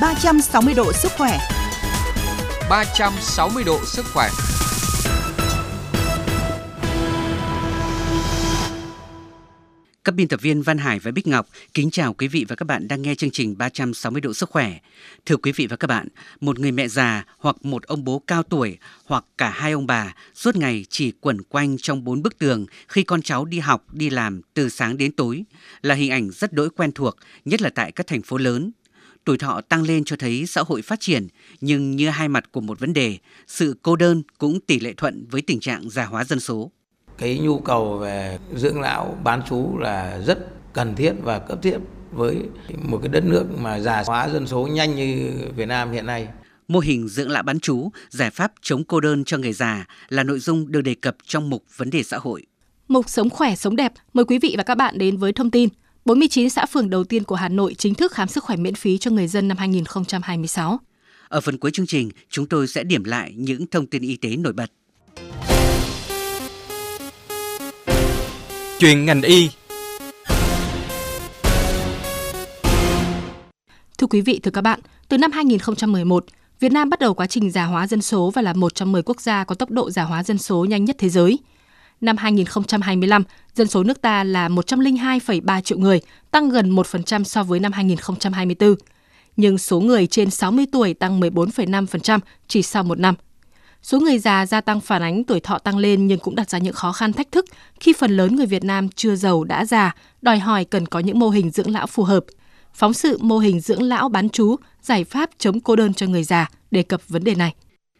360 độ sức khỏe. 360 độ sức khỏe. Các biên tập viên Văn Hải và Bích Ngọc kính chào quý vị và các bạn đang nghe chương trình 360 độ sức khỏe. Thưa quý vị và các bạn, một người mẹ già hoặc một ông bố cao tuổi hoặc cả hai ông bà suốt ngày chỉ quẩn quanh trong 4 bức tường khi con cháu đi học, đi làm từ sáng đến tối là hình ảnh rất đỗi quen thuộc, nhất là tại các thành phố lớn. Tuổi thọ tăng lên cho thấy xã hội phát triển, nhưng như hai mặt của một vấn đề, sự cô đơn cũng tỷ lệ thuận với tình trạng già hóa dân số. Cái nhu cầu về dưỡng lão bán trú là rất cần thiết và cấp thiết với một cái đất nước mà già hóa dân số nhanh như Việt Nam hiện nay. Mô hình dưỡng lão bán trú, giải pháp chống cô đơn cho người già là nội dung được đề cập trong mục vấn đề xã hội. Mục Sống khỏe sống đẹp mời quý vị và các bạn đến với thông tin 49 xã phường đầu tiên của Hà Nội chính thức khám sức khỏe miễn phí cho người dân năm 2026. Ở phần cuối chương trình, chúng tôi sẽ điểm lại những thông tin y tế nổi bật. Chuyện ngành y. Thưa quý vị, thưa các bạn, từ năm 2011, Việt Nam bắt đầu quá trình già hóa dân số và là một trong 10 quốc gia có tốc độ già hóa dân số nhanh nhất thế giới. Năm 2025, dân số nước ta là 102,3 triệu người, tăng gần 1% so với năm 2024. Nhưng số người trên 60 tuổi tăng 14,5% chỉ sau một năm. Số người già gia tăng phản ánh tuổi thọ tăng lên nhưng cũng đặt ra những khó khăn thách thức khi phần lớn người Việt Nam chưa giàu đã già, đòi hỏi cần có những mô hình dưỡng lão phù hợp. Phóng sự mô hình dưỡng lão bán trú, giải pháp chống cô đơn cho người già đề cập vấn đề này.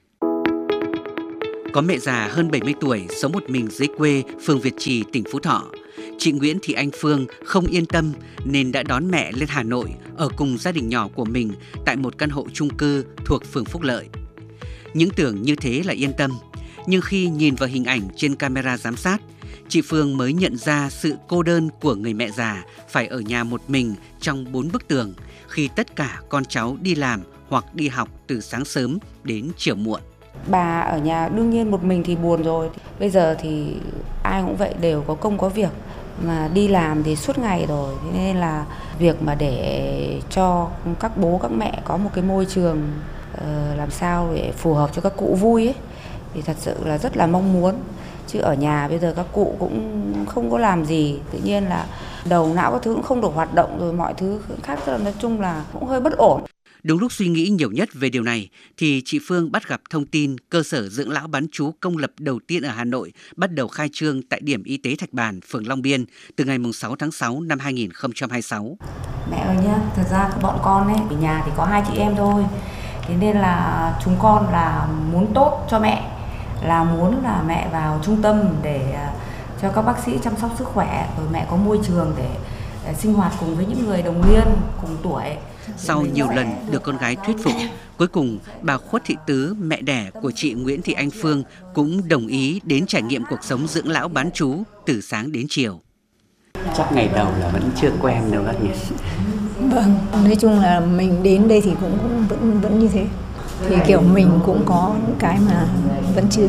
Có mẹ già hơn 70 tuổi sống một mình dưới quê, phường Việt Trì, tỉnh Phú Thọ. Chị Nguyễn Thị Anh Phương không yên tâm nên đã đón mẹ lên Hà Nội ở cùng gia đình nhỏ của mình tại một căn hộ chung cư thuộc phường Phúc Lợi. Những tưởng như thế là yên tâm, nhưng khi nhìn vào hình ảnh trên camera giám sát, chị Phương mới nhận ra sự cô đơn của người mẹ già phải ở nhà một mình trong 4 bức tường khi tất cả con cháu đi làm hoặc đi học từ sáng sớm đến chiều muộn. Bà ở nhà đương nhiên một mình thì buồn rồi. Bây giờ thì ai cũng vậy, đều có công có việc, mà đi làm thì suốt ngày rồi. Thế nên là việc mà để cho các bố các mẹ có một cái môi trường làm sao để phù hợp cho các cụ vui ấy, thì thật sự là rất là mong muốn. Chứ ở nhà bây giờ các cụ cũng không có làm gì, tự nhiên là đầu não các thứ cũng không được hoạt động, rồi mọi thứ khác, tức là nói chung là cũng hơi bất ổn. Đúng lúc suy nghĩ nhiều nhất về điều này thì chị Phương bắt gặp thông tin cơ sở dưỡng lão bán trú công lập đầu tiên ở Hà Nội bắt đầu khai trương tại điểm y tế Thạch Bàn, phường Long Biên từ ngày 6 tháng 6 năm 2026. Mẹ ơi nhá, thật ra bọn con ấy, ở nhà thì có 2 chị em thôi. Thế nên là chúng con là muốn tốt cho mẹ, là muốn là mẹ vào trung tâm để cho các bác sĩ chăm sóc sức khỏe, rồi mẹ có môi trường để sinh hoạt cùng với những người đồng niên cùng tuổi. Sau nhiều lần được con gái thuyết phục, cuối cùng bà Khuất Thị Tứ, mẹ đẻ của chị Nguyễn Thị Anh Phương cũng đồng ý đến trải nghiệm cuộc sống dưỡng lão bán trú từ sáng đến chiều. Chắc ngày đầu là vẫn chưa quen đâu bác nhỉ? Vâng, nói chung là mình đến đây thì cũng vẫn như thế. Thì kiểu mình cũng có những cái mà vẫn chưa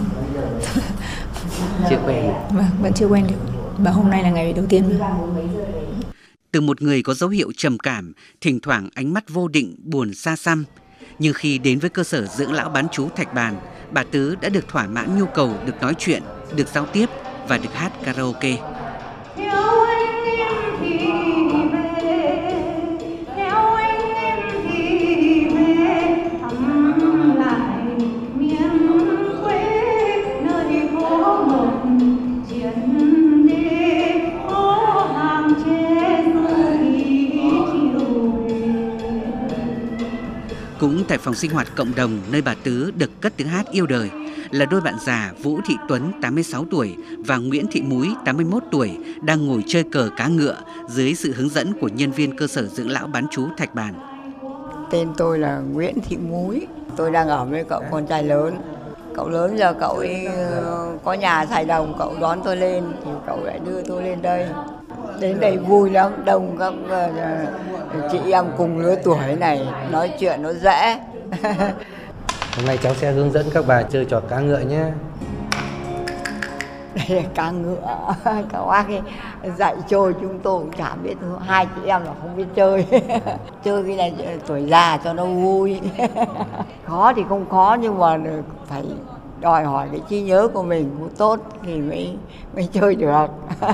quen. Vâng, vẫn chưa quen được. Và hôm nay là ngày đầu tiên. Từ một người có dấu hiệu trầm cảm, thỉnh thoảng ánh mắt vô định, buồn xa xăm, nhưng khi đến với cơ sở dưỡng lão bán trú Thạch Bàn, bà Tứ đã được thỏa mãn nhu cầu được nói chuyện, được giao tiếp và được hát karaoke. Cũng tại phòng sinh hoạt cộng đồng nơi bà Tứ được cất tiếng hát yêu đời là đôi bạn già Vũ Thị Tuấn 86 tuổi và Nguyễn Thị Múi 81 tuổi đang ngồi chơi cờ cá ngựa dưới sự hướng dẫn của nhân viên cơ sở dưỡng lão bán trú Thạch Bàn. Tên tôi là Nguyễn Thị Múi, tôi đang ở với cậu con trai lớn. Cậu lớn giờ cậu ấy có nhà Sài Đồng, cậu đón tôi lên thì cậu lại đưa tôi lên đây. Đến đây vui lắm, đông các chị em cùng lứa tuổi này, nói chuyện nó dễ. Hôm nay cháu sẽ hướng dẫn các bà chơi trò cá ngựa nhé. Đây là cá ngựa, các bác ấy dạy chơi chúng tôi cũng chả biết, hai chị em là không biết chơi. Chơi cái này tuổi già cho nó vui. Khó thì không khó nhưng mà phải đòi hỏi cái trí nhớ của mình cũng tốt thì mới chơi được.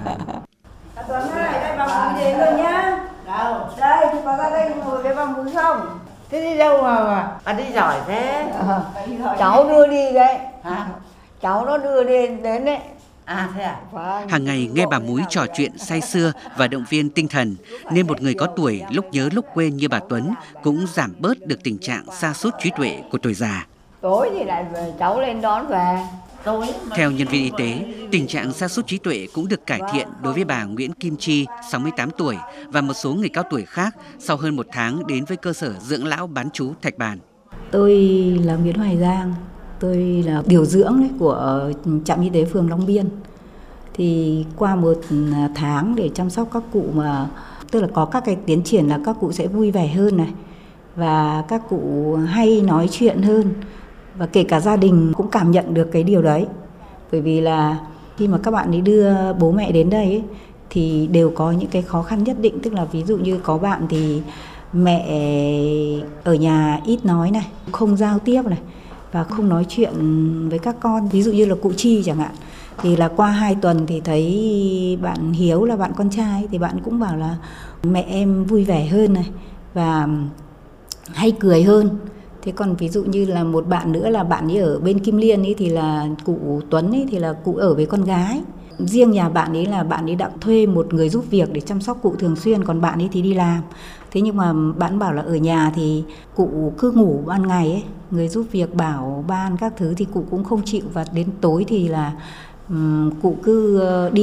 Tuấn ơi, đây bà Mùi đến rồi nhá. Đâu? Đây, thì bà ra đây ngồi với bà Mùi không? Thế đi đâu mà bà đi giỏi thế? Cháu đưa đi đấy. Hả? Cháu nó đưa đến đấy. À thế à? Hàng ngày nghe bà Múi trò chuyện say sưa và động viên tinh thần, nên một người có tuổi lúc nhớ lúc quên như bà Tuấn cũng giảm bớt được tình trạng sa sút trí tuệ của tuổi già. Tối thì lại cháu lên đón về. Theo nhân viên y tế, tình trạng sa sút trí tuệ cũng được cải thiện đối với bà Nguyễn Kim Chi, 68 tuổi và một số người cao tuổi khác sau hơn 1 tháng đến với cơ sở dưỡng lão bán trú Thạch Bàn. Tôi là Nguyễn Hoài Giang, tôi là điều dưỡng của trạm y tế phường Long Biên. Thì qua 1 tháng để chăm sóc các cụ mà tức là có các cái tiến triển là các cụ sẽ vui vẻ hơn này và các cụ hay nói chuyện hơn. Và kể cả gia đình cũng cảm nhận được cái điều đấy. Bởi vì là khi mà các bạn ấy đưa bố mẹ đến đây ấy, thì đều có những cái khó khăn nhất định. Tức là ví dụ như có bạn thì mẹ ở nhà ít nói này, không giao tiếp này và không nói chuyện với các con. Ví dụ như là cụ Chi chẳng hạn. Thì là qua 2 tuần thì thấy bạn Hiếu là bạn con trai thì bạn cũng bảo là mẹ em vui vẻ hơn này và hay cười hơn. Thế còn ví dụ như là một bạn nữa là bạn ấy ở bên Kim Liên ấy thì là cụ Tuấn ấy thì là cụ ở với con gái. Riêng nhà bạn ấy là bạn ấy đã thuê một người giúp việc để chăm sóc cụ thường xuyên, còn bạn ấy thì đi làm. Thế nhưng mà bạn bảo là ở nhà thì cụ cứ ngủ ban ngày ấy, người giúp việc bảo ban các thứ thì cụ cũng không chịu và đến tối thì là cụ cứ đi